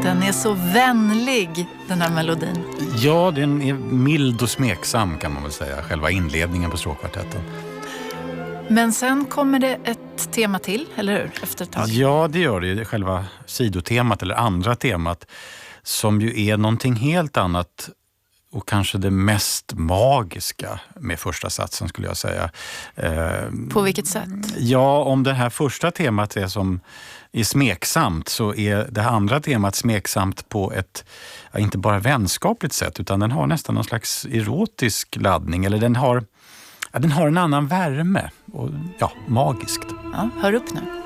Den är så vänlig, den här melodin. Ja, den är mild och smeksam kan man väl säga. Själva inledningen på stråkkvartetten. Men sen kommer det ett tema till, eller hur? Efter ett tag. Ja, det gör det. Själva sidotemat eller andra temat som ju är någonting helt annat och kanske det mest magiska med första satsen skulle jag säga. På vilket sätt? Ja, om det här första temat är smeksamt så är det här andra temat smeksamt på ett, inte bara vänskapligt sätt utan den har nästan någon slags erotisk laddning eller den har en annan värme och magiskt. Ja, hör upp nu.